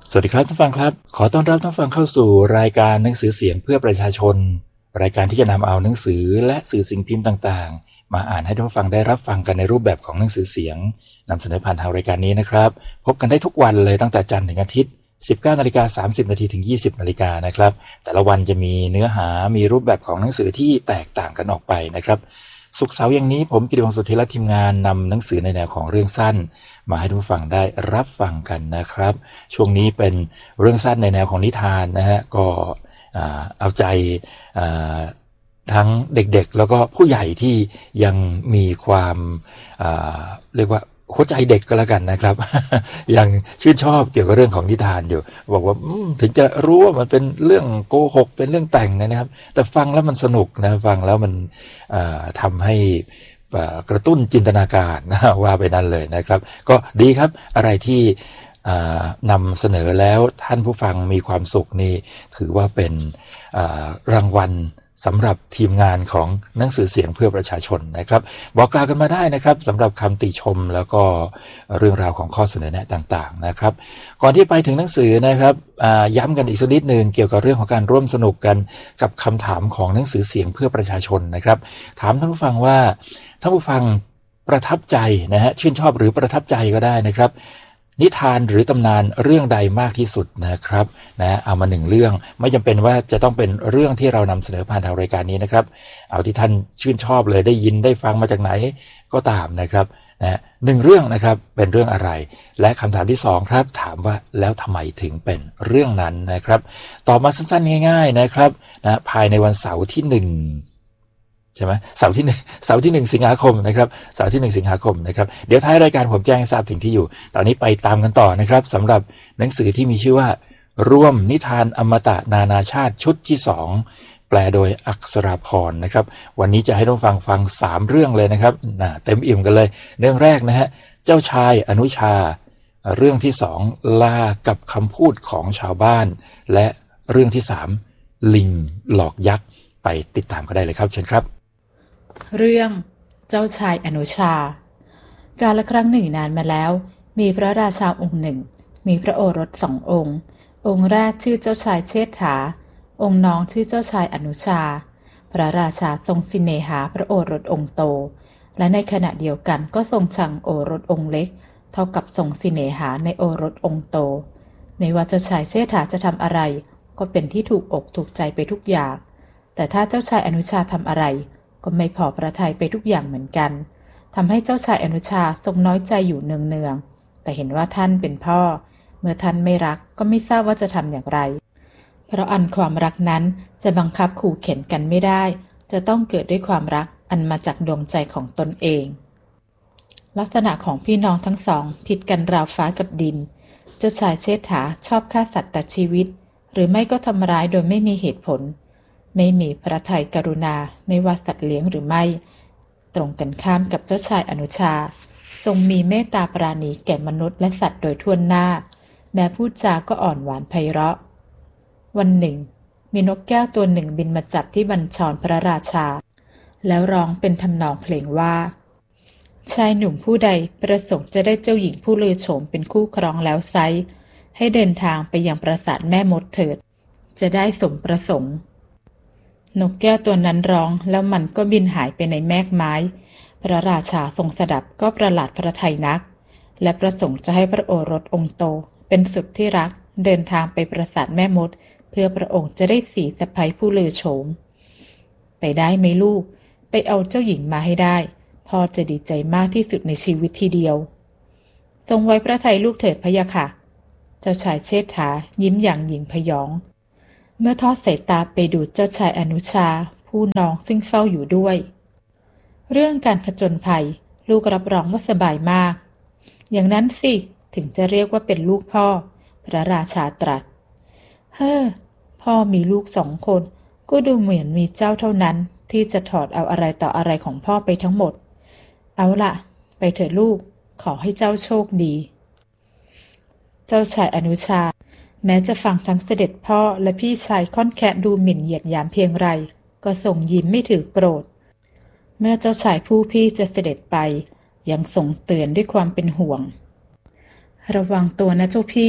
สวัสดีครับท่านฟังครับขอต้อนรับท่านฟังเข้าสู่รายการหนังสือเสียงเพื่อประชาชนรายการที่จะนำเอาหนังสือและสื่อสิ่งพิมพ์ต่างๆมาอ่านให้ท่านฟังได้รับฟังกันในรูปแบบของหนังสือเสียงนำเสนอผ่านทางรายการนี้นะครับพบกันได้ทุกวันเลยตั้งแต่จันทร์ถึงอาทิตย์ 19:30 นถึง 20 นนะครับแต่ละวันจะมีเนื้อหามีรูปแบบของหนังสือที่แตกต่างกันออกไปนะครับศุกร์เสาร์อย่างนี้ผมกิติพงศ์สุทธิและทีมงานนำหนังสือในแนวของเรื่องสั้นมาให้ทุกฟังได้รับฟังกันนะครับช่วงนี้เป็นเรื่องสั้นในแนวของนิทานนะฮะก็เอาใจทั้งเด็กๆแล้วก็ผู้ใหญ่ที่ยังมีความเรียกว่าหัวใจเด็กก็แล้วกันนะครับ ยังชื่นชอบเกี่ยวกับเรื่องของนิทานอยู่บอกว่าถึงจะรู้ว่ามันเป็นเรื่องโกหกเป็นเรื่องแต่งนะครับแต่ฟังแล้วมันสนุกนะฟังแล้วมันทำให้กระตุ้นจินตนาการนะว่าไปนั่นเลยนะครับก็ดีครับอะไรที่นำเสนอแล้วท่านผู้ฟังมีความสุขนี่ถือว่าเป็นรางวัลสำหรับทีมงานของหนังสือเสียงเพื่อประชาชนนะครับบอกกล่าวกันมาได้นะครับสำหรับคำติชมแล้วก็เรื่องราวของข้อเสนอแนะต่างๆนะครับก่อนที่ไปถึงหนังสือนะครับย้ำกันอีกสักนิดนึงเกี่ยวกับเรื่องของการร่วมสนุกกันกับคำถามของหนังสือเสียงเพื่อประชาชนนะครับถามท่านผู้ฟังว่าท่านผู้ฟังประทับใจนะฮะชื่นชอบหรือประทับใจก็ได้นะครับนิทานหรือตำนานเรื่องใดมากที่สุดนะครับนะเอามาหนึ่งเรื่องไม่จำเป็นว่าจะต้องเป็นเรื่องที่เรานำเสนอผ่านทางรายการนี้นะครับเอาที่ท่านชื่นชอบเลยได้ยินได้ฟังมาจากไหนก็ตามนะครับนะหนึ่งเรื่องนะครับเป็นเรื่องอะไรและคำถามที่สองครับถามว่าแล้วทำไมถึงเป็นเรื่องนั้นนะครับตอบมาสั้นๆง่ายๆนะครับนะภายในวันเสาร์ที่ใช่ไหมเสาร์ที่1 สิงหาคมนะครับเสาร์ที่1 สิงหาคมนะครับเดี๋ยวท้ายรายการผมแจ้งให้ทราบถึงที่อยู่ตอนนี้ไปตามกันต่อนะครับสำหรับหนังสือที่มีชื่อว่าร่วมนิทานอมตะนานาชาติชุดที่2แปลโดยอักษราพรนะครับวันนี้จะให้ท่านฟัง3เรื่องเลยนะครับเต็มอิ่มกันเลยเรื่องแรกนะฮะเจ้าชายอนุชาเรื่องที่2ลากับคำพูดของชาวบ้านและเรื่องที่3ลิงหลอกยักษ์ไปติดตามกันได้เลยครับเชิญครับเรื่องเจ้าชายอนุชา กาลครั้งหนึ่งนานมาแล้วมีพระราชาองค์หนึ่งมีพระโอรส2 องค์องค์แรกชื่อเจ้าชายเชษฐาองค์น้องชื่อเจ้าชายอนุชาพระราชาทรงสิเนหาพระโอรสองค์โตและในขณะเดียวกันก็ทรงชังโอรสองค์เล็กเท่ากับทรงสิเนหาในโอรสองค์โตไม่ว่าเจ้าชายเชษฐาจะทำอะไรก็เป็นที่ถูกอกถูกใจไปทุกอย่างแต่ถ้าเจ้าชายอนุชาทำอะไรก็ไม่พอพระทัยไปทุกอย่างเหมือนกันทำให้เจ้าชายอนุชาทรงน้อยใจอยู่เนืองๆแต่เห็นว่าท่านเป็นพ่อเมื่อท่านไม่รักก็ไม่ทราบว่าจะทำอย่างไรเพราะอันความรักนั้นจะบังคับขู่เข็นกันไม่ได้จะต้องเกิดด้วยความรักอันมาจากดวงใจของตนเองลักษณะของพี่น้องทั้งสองผิดกันราวฟ้ากับดินเจ้าชายเชษฐาชอบฆ่าสัตว์ตัดชีวิตหรือไม่ก็ทำร้ายโดยไม่มีเหตุผลไม่มีพระทัยกรุณาไม่ว่าสัตว์เลี้ยงหรือไม่ตรงกันข้ามกับเจ้าชายอนุชาทรงมีเมตตาปราณีแก่มนุษย์และสัตว์โดยทั่วหน้าแม้พูดจาก็อ่อนหวานไพเราะวันหนึ่งมีนกแก้วตัวหนึ่งบินมาจับที่บัญชรพระราชาแล้วร้องเป็นทำนองเพลงว่าชายหนุ่มผู้ใดประสงค์จะได้เจ้าหญิงผู้ลือโฉมเป็นคู่ครองแล้วไซร้ให้เดินทางไปยังปราสาทแม่มดเถิดจะได้สมประสงค์นกแก้วตัวนั้นร้องแล้วมันก็บินหายไปในแมกไม้พระราชาทรงสดับก็ประหลาดพระทัยนักและประสงค์จะให้พระโอรสองค์โตเป็นสุดที่รักเดินทางไปปราสาทแม่มดเพื่อพระองค์จะได้สีสะใภ้ผู้ลือโฉมไปได้ไหมลูกไปเอาเจ้าหญิงมาให้ได้พ่อจะดีใจมากที่สุดในชีวิตทีเดียวทรงไว้พระทัยลูกเถิดพะยะค่ะเจ้าชายเชษฐายิ้มอย่างหยิ่งพยองเมื่อทอดสายตาไปดูเจ้าชายอนุชาผู้น้องซึ่งเฝ้าอยู่ด้วยเรื่องการผจญภัยลูกรับรองว่าสบายมากอย่างนั้นสิถึงจะเรียกว่าเป็นลูกพ่อพระราชาตรัสพ่อมีลูก2 คนก็ดูเหมือนมีเจ้าเท่านั้นที่จะถอดเอาอะไรต่ออะไรของพ่อไปทั้งหมดเอาล่ะไปเถิดลูกขอให้เจ้าโชคดีเจ้าชายอนุชาแม้จะฟังทั้งเสด็จพ่อและพี่ชายค่อนแคะดูหมิ่นเหยียดหยามเพียงไรก็ทรงยิ้มไม่ถือโกรธเมื่อเจ้าชายผู้พี่จะเสด็จไปยังทรงเตือนด้วยความเป็นห่วงระวังตัวนะเจ้าพี่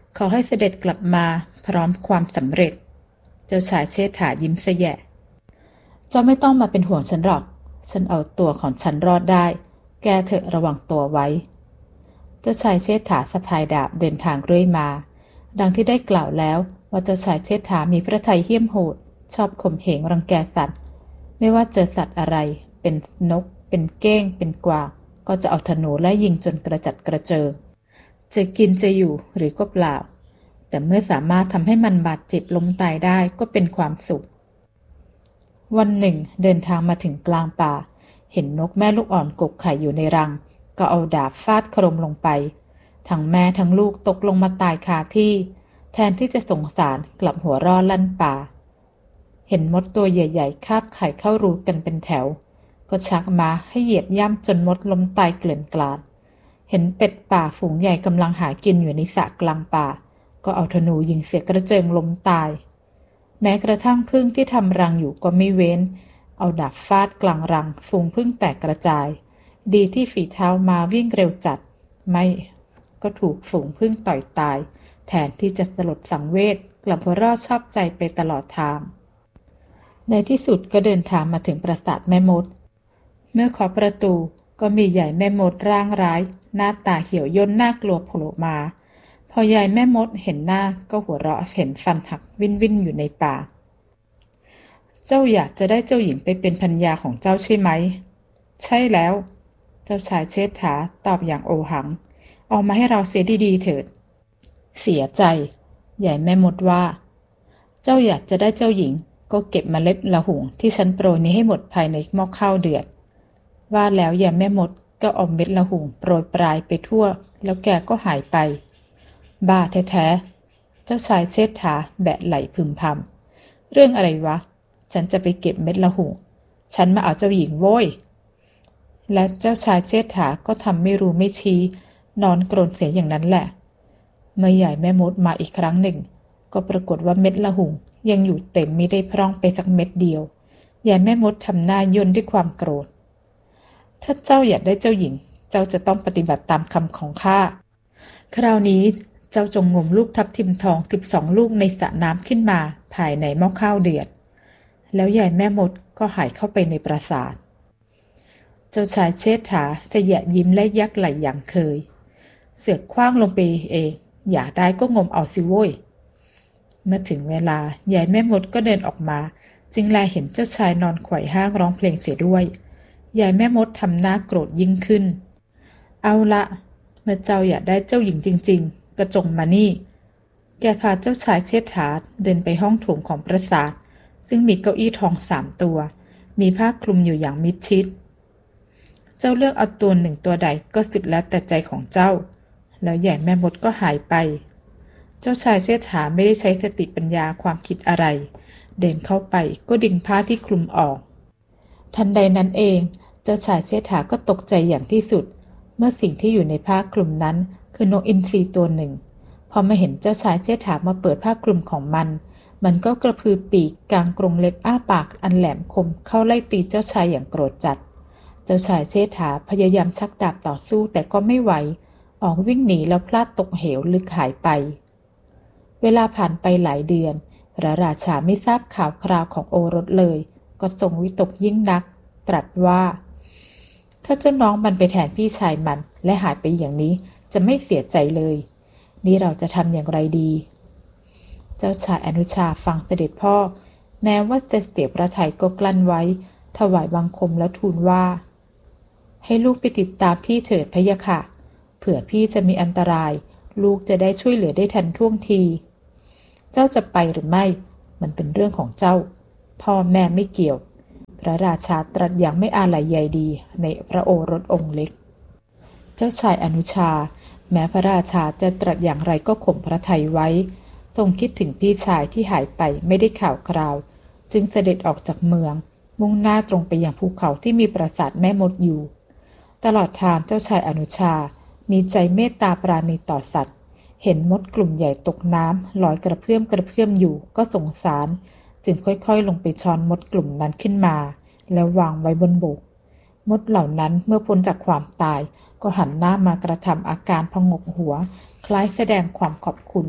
ขอให้เสด็จกลับมาพร้อมความสำเร็จเจ้าชายเชษฐายิ้มแย่เจ้าไม่ต้องมาเป็นห่วงฉันหรอกฉันเอาตัวของฉันรอดได้แกเถอะระวังตัวไว้เจ้าชายเชษฐาสะพายดาบเดินทางเรื่อยมาดังที่ได้กล่าวแล้วว่าเจ้าชายเชษฐามีพระทัยเหี้ยมโหดชอบข่มเหงรังแกสัตว์ไม่ว่าเจอสัตว์อะไรเป็นนกเป็นเก้งเป็นกวางก็จะเอาธนูไล่ยิงจนกระจัดกระเจิงจะกินจะอยู่หรือก็เปล่าแต่เมื่อสามารถทำให้มันบาดเจ็บล้มตายได้ก็เป็นความสุขวันหนึ่งเดินทางมาถึงกลางป่าเห็นนกแม่ลูกอ่อนกกไข่อยู่ในรังก็เอาดาบฟาดโครมลงไปทั้งแม่ทั้งลูกตกลงมาตายคาที่แทนที่จะสงสารกลับหัวเราะลั่นป่าเห็นมดตัวใหญ่ๆคาบไข่เข้ารูกันเป็นแถวก็ชักม้าให้เหยียบย่ำจนมดล้มตายเกลื่อนกลาดเห็นเป็ดป่าฝูงใหญ่กำลังหากินอยู่ในสระกลางป่าก็เอาธนูยิงเสียกระเจิงล้มตายแม้กระทั่งผึ้งที่ทำรังอยู่ก็ไม่เว้นเอาดาบฟาดกลางรังฝูงผึ้งแตกกระจายดีที่ฝีเท้ามาวิ่งเร็วจัดไม่ก็ถูกฝูงผึ้งต่อยตายแทนที่จะสลดสังเวชกลับหัวเราะชอบใจไปตลอดทางในที่สุดก็เดินทางมาถึงปราสาทแม่มดเมื่อเคาะประตูก็มีใหญ่แม่มดร่างร้ายหน้าตาเหี่ยวย่นน่ากลัวโผล่มาพอยายแม่มดเห็นหน้าก็หัวเราะเห็นฟันหักวิ่นอยู่ในป่าเจ้าอยากจะได้เจ้าหญิงไปเป็นภรรยาของเจ้าใช่ไหมใช่แล้วเจ้าชายเชษฐาตอบอย่างโอหังเอามาให้เราเสียดีๆเถิดเสียใจยายแม่มดว่าเจ้าอยากจะได้เจ้าหญิงก็เก็บเมล็ดละหุ่งที่ฉันโปรยนี้ให้หมดภายในหม้อข้าวเดือดว่าแล้วยายแม่มดก็เอาเม็ดละหุ่งโปรยปลายไปทั่วแล้วแกก็หายไปบ้าแท้ๆเจ้าชายเชษฐาแบะไหล่พึมพำเรื่องอะไรวะฉันจะไปเก็บเม็ดละหุ่งฉันมาเอาเจ้าหญิงโว้ยและเจ้าชายเชษฐาก็ทำไม่รู้ไม่ชี้นอนกรนเสียอย่างนั้นแหละเมื่อใหญ่แม่มดมาอีกครั้งหนึ่งก็ปรากฏว่าเม็ดละหุ่งยังอยู่เต็มไม่ได้พร่องไปสักเม็ดเดียวยายแม่มดทำหน้าย่นด้วยความโกรธถ้าเจ้าอยากได้เจ้าหญิงเจ้าจะต้องปฏิบัติตามคำของข้าคราวนี้เจ้าจงงมลูกทับทิมทอง12ลูกในสระน้ำขึ้นมาภายในหม้อข้าวเดือดแล้วยายแม่มดก็หายเข้าไปในปราสาทเจ้าชายเชษฐาเสยะยิ้มและยักไหล่อย่างเคยเสือกคว้างลงไปเองอยากได้ก็งมเอาสิโว้ยเมื่อถึงเวลายายแม่มดก็เดินออกมาจึงแลเห็นเจ้าชายนอนไขว่ห้างร้องเพลงเสียด้วยยายแม่มดทำหน้าโกรธยิ่งขึ้นเอาละเมื่อเจ้าอยากได้เจ้าหญิงจริงๆก็จงมานี่แกพาเจ้าชายเชษฐาเดินไปห้องโถงของปราสาทซึ่งมีเก้าอี้ทอง3ตัวมีผ้าคลุมอยู่อย่างมิดชิดเจ้าเลือกเอาตัวหนึ่งตัวใดก็สุดแล้วแต่ใจของเจ้าแล้วใหญ่แม่มดก็หายไปเจ้าชายเชษฐาไม่ได้ใช้สติปัญญาความคิดอะไรเดินเข้าไปก็ดึงผ้าที่คลุมออกทันใดนั้นเองเจ้าชายเชษฐาก็ตกใจอย่างที่สุดเมื่อสิ่งที่อยู่ในผ้าคลุมนั้นคือนกอินทรีตัวหนึ่งพอมาเห็นเจ้าชายเชษฐามาเปิดผ้าคลุมของมันก็กระพือปีกกางกรงเล็บอ้าปากอันแหลมคมเข้าไล่ตีเจ้าชายอย่างโกรธจัดเจ้าชายเชษฐาพยายามชักดาบต่อสู้แต่ก็ไม่ไหวออกวิ่งหนีแล้วพลาดตกเหวลึกหายไปเวลาผ่านไปหลายเดือนพระราชาไม่ทราบข่าวคราวของโอรสเลยก็ทรงวิตกยิ่งนักตรัสว่าถ้าเจ้าน้องมันไปแทนพี่ชายมันและหายไปอย่างนี้จะไม่เสียใจเลยนี่เราจะทำอย่างไรดีเจ้าชายอนุชาฟังเสด็จพ่อแม้ว่าจะเสียพระทัยก็กลั้นไว้ถวายบังคมแล้วทูลว่าให้ลูกไปติดตามพี่เถิดพะยะค่ะเผื่อพี่จะมีอันตรายลูกจะได้ช่วยเหลือได้ทันท่วงทีเจ้าจะไปหรือไม่มันเป็นเรื่องของเจ้าพ่อแม่ไม่เกี่ยวพระราชาตรัสอย่างไม่อาลัยใยดีในพระโอรสองค์เล็กเจ้าชายอนุชาแม้พระราชาจะตรัสอย่างไรก็ข่มพระทัยไว้ทรงคิดถึงพี่ชายที่หายไปไม่ได้ข่าวคราวจึงเสด็จออกจากเมืองมุ่งหน้าตรงไปยังภูเขาที่มีปราสาทแม่มดอยู่ตลอดทางเจ้าชายอนุชามีใจเมตตาปราณีต่อสัตว์เห็นมดกลุ่มใหญ่ตกน้ำลอยกระเพื่อมอยู่ก็สงสารจึงค่อยๆลงไปช้อนมดกลุ่มนั้นขึ้นมาแล้ววางไว้บนบกมดเหล่านั้นเมื่อพ้นจากความตายก็หันหน้ามากระทำอาการพงกหัวคล้ายแสดงความขอบคุณ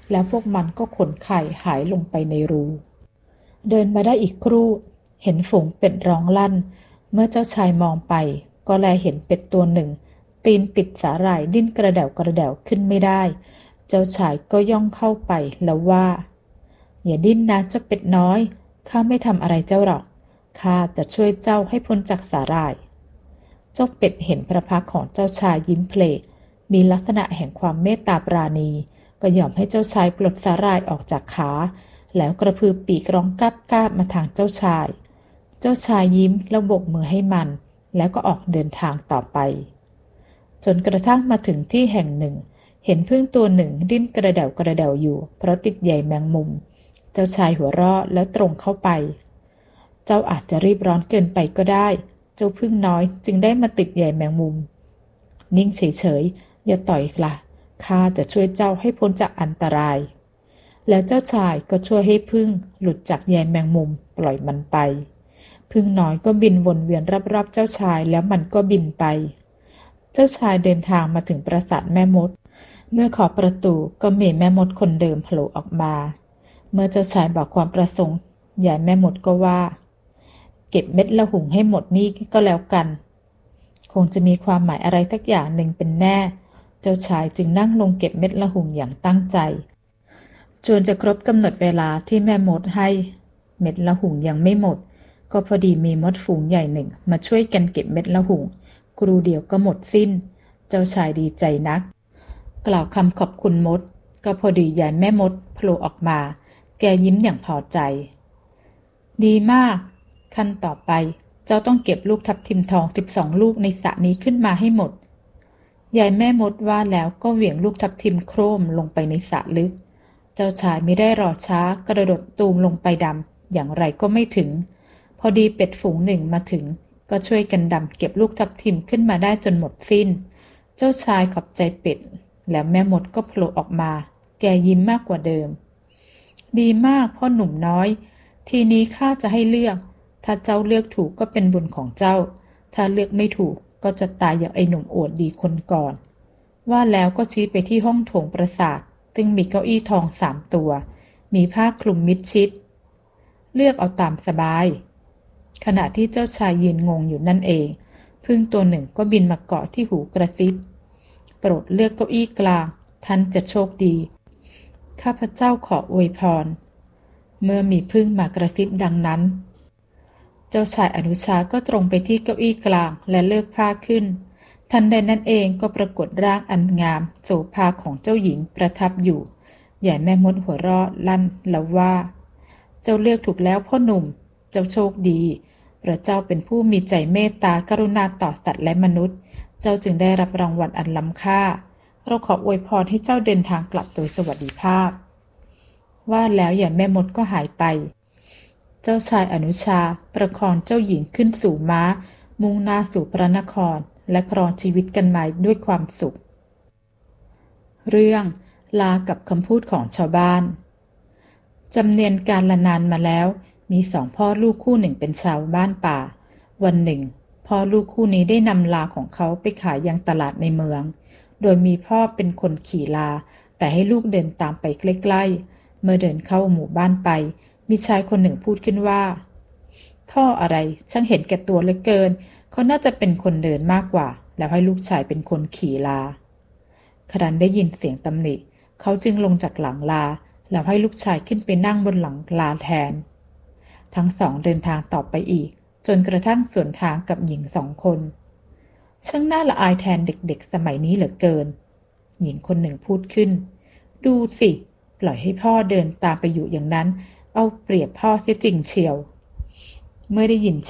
แล้วพวกมันก็ขนไข่หายลงไปในรูเดินมาได้อีกครู่เห็นฝูงเป็ดร้องลั่นเมื่อเจ้าชายมองไปก็แลเห็นเป็ดตัวหนึ่งตีนติดสาหร่ายดิ้นกระเดวกระเดวขึ้นไม่ได้เจ้าชายก็ย่องเข้าไปแล้วว่าอย่าดิ้นนะเจ้าเป็ดน้อยข้าไม่ทำอะไรเจ้าหรอกข้าจะช่วยเจ้าให้พ้นจากสาหร่ายเจ้าเป็ดเห็นพระพักตร์ของเจ้าชายยิ้มเพลกมีลักษณะแห่งความเมตตาปราณีก็ยอมให้เจ้าชายปลดสาหร่ายออกจากขาแล้วกระพือปีกร้องก้าบก้าบมาทางเจ้าชายเจ้าชายยิ้มแล้วโบกมือให้มันแล้วก็ออกเดินทางต่อไปจนกระทั่งมาถึงที่แห่งหนึ่งเห็นผึ้งตัวหนึ่งดิ้นกระเดวกระเดวอยู่เพราะติดใยแมงมุมเจ้าชายหัวเราะแล้วตรงเข้าไปเจ้าอาจจะรีบร้อนเกินไปก็ได้เจ้าผึ้งน้อยจึงได้มาติดใยแมงมุมนิ่งเฉยๆอย่าต่อยล่ะข้าจะช่วยเจ้าให้พ้นจากอันตรายแล้วเจ้าชายก็ช่วยให้ผึ้งหลุดจากใยแมงมุมปล่อยมันไปผึ้งน้อยก็บินวนเวียนรอบๆเจ้าชายแล้วมันก็บินไปเจ้าชายเดินทางมาถึงปราสาทแม่มดเมื่อขอประตูก็มีแม่มดคนเดิมโผล่ออกมาเมื่อเจ้าชายบอกความประสงค์ยายแม่มดก็ว่าเก็บเม็ดละหุ่งให้หมดนี่ก็แล้วกันคงจะมีความหมายอะไรสักอย่างหนึ่งเป็นแน่เจ้าชายจึงนั่งลงเก็บเม็ดละหุ่งอย่างตั้งใจจนจะครบกำหนดเวลาที่แม่มดให้เม็ดละหุ่งยังไม่หมดก็พอดีมีมดฝูงใหญ่หนึ่งมาช่วยกันเก็บเม็ดละหุ่งครูเดียวก็หมดสิ้นเจ้าชายดีใจนักกล่าวคำขอบคุณมดก็พอดียายแม่มดโผล่ออกมาแกยิ้มอย่างพอใจดีมากขั้นต่อไปเจ้าต้องเก็บลูกทับทิมทอง12ลูกในสระนี้ขึ้นมาให้หมดยายแม่มดว่าแล้วก็เหวี่ยงลูกทับทิมโครมลงไปในสระลึกเจ้าชายไม่ได้รอช้ากระโดดตูมลงไปดำอย่างไรก็ไม่ถึงพอดีเป็ดฝูงหนึ่งมาถึงก็ช่วยกันดำเก็บลูกทับทิมขึ้นมาได้จนหมดสิ้นเจ้าชายขอบใจเป็ดแล้วแม่มดก็โผล่ออกมาแกยิ้มมากกว่าเดิมดีมากพ่อหนุ่มน้อยทีนี้ข้าจะให้เลือกถ้าเจ้าเลือกถูกก็เป็นบุญของเจ้าถ้าเลือกไม่ถูกก็จะตายอย่างไอ้หนุ่มอวดดีคนก่อนว่าแล้วก็ชี้ไปที่ห้องโถงปราสาทซึ่งมีเก้าอี้ทอง3ตัวมีผ้าคลุมมิดชิดเลือกเอาตามสบายขณะที่เจ้าชายยืนงงอยู่นั่นเองผึ้งตัวหนึ่งก็บินมาเกาะที่หูกระซิบโปรดเลือกเก้าอี้กลางท่านจะโชคดีข้าพเจ้าขออวยพรเมื่อมีผึ้งมากระซิบดังนั้นเจ้าชายอนุชาก็ตรงไปที่เก้าอี้กลางและเลือกผ้าขึ้นทันใดนั้นเองก็ปรากฏร่างอันงามโสภาของเจ้าหญิงประทับอยู่ยายแม่มดหัวเราะลั่นแล้วว่าเจ้าเลือกถูกแล้วพ่อหนุ่มเจ้าโชคดีพระเจ้าเป็นผู้มีใจเมตตากรุณาต่อสัตว์และมนุษย์เจ้าจึงได้รับรางวัลอันล้ำค่าเราขออวยพรให้เจ้าเดินทางกลับโดยสวัสดิภาพว่าแล้วยายแม่มดก็หายไปเจ้าชายอนุชาประคองเจ้าหญิงขึ้นสู่ม้ามุ่งหน้าสู่พระนครและครองชีวิตกันมาด้วยความสุขเรื่องลากับคำพูดของชาวบ้านจำเนียนการละนานมาแล้วมี2พ่อลูกคู่หนึ่งเป็นชาวบ้านป่าวันหนึ่งพ่อลูกคู่นี้ได้นำลาของเขาไปขายยังตลาดในเมืองโดยมีพ่อเป็นคนขี่ลาแต่ให้ลูกเดินตามไปใกล้ๆเมื่อเดินเข้าหมู่บ้านไปมีชายคนหนึ่งพูดขึ้นว่าพ่ออะไรช่างเห็นแก่ตัวเหลือเกินเขาน่าจะเป็นคนเดินมากกว่าแล้วให้ลูกชายเป็นคนขี่ลาครั้นได้ยินเสียงตำหนิเขาจึงลงจากหลังลาแล้วให้ลูกชายขึ้นไปนั่งบนหลังลาแทนทั้งสองเดินทางต่อไปอีกจนกระทั่งสวนทางกับหญิง2 คนช่างน่าละอายแทนเด็กๆสมัยนี้เหลือเกินหญิงคนหนึ่งพูดขึ้นดูสิปล่อยให้พ่อเดินตามไปอยู่อย่างนั้นเอาเปรียบพ่อเสียจริงเชียวเมื่อได้ยิน